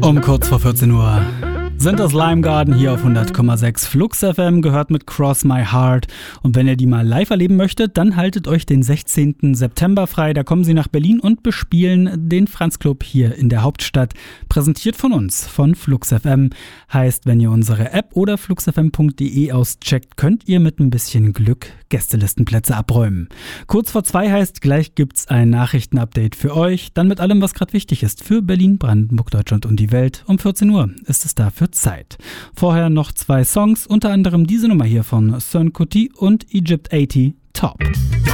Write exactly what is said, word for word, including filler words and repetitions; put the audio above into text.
Um kurz vor vierzehn Uhr sind das Lime Garden hier auf hundert Komma sechs Flux F M, gehört mit Cross My Heart. Und wenn ihr die mal live erleben möchtet, dann haltet euch den sechzehnten September frei. Da kommen sie nach Berlin und bespielen den Franz Club hier in der Hauptstadt. Präsentiert von uns, von Flux F M. Heißt, wenn ihr unsere App oder fluxfm punkt de auscheckt, könnt ihr mit ein bisschen Glück Gästelistenplätze abräumen. Kurz vor zwei heißt, gleich gibt's ein Nachrichtenupdate für euch. Dann mit allem, was gerade wichtig ist für Berlin, Brandenburg, Deutschland und die Welt. Um vierzehn Uhr ist es dafür Zeit. Vorher noch zwei Songs, unter anderem diese Nummer hier von Son Kuti und Egypt achtzig, Top.